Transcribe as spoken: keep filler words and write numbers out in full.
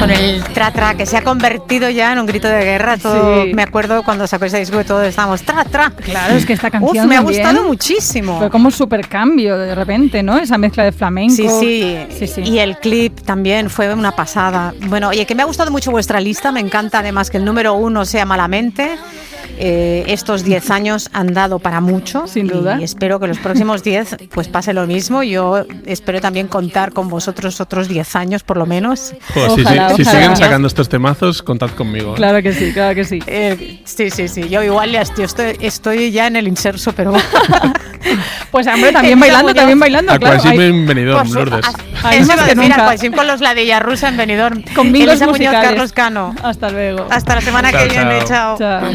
con el tra tra, que se ha convertido ya en un grito de guerra. Todo, sí. Me acuerdo cuando sacó ese disco que todos estábamos tra tra. Claro, es que esta canción Uf, me ha también gustado muchísimo. fue como un super cambio de repente, ¿no? Esa mezcla de flamenco. Sí, sí, sí, sí. Y el clip también fue una pasada. Bueno, oye, que me ha gustado mucho vuestra lista. Me encanta además que el número uno sea Malamente. Eh, estos diez años han dado para mucho. Sin duda. Y espero que los próximos diez pues pase lo mismo. Yo espero también contar con vosotros otros diez años por lo menos. Pues si, Ojalá, si, si ojalá. siguen sacando estos temazos, contad conmigo. ¿eh? Claro que sí, claro que sí. Eh, sí, sí, sí. Yo igual ya estoy, estoy, estoy ya en el inserso, pero... Pues hombre, también Elisa bailando, Muñoz. también bailando, A claro. cual sí Hay- me han venido Por su- Lourdes. a- Hay Eso más iba a que decir, nunca. Alcualcín con los ladilla rusa en Benidorm. Con bingos Elisa Muñoz, musicales. Carlos Cano. Hasta luego. Hasta la semana Chao, que viene, chao. chao. Chao.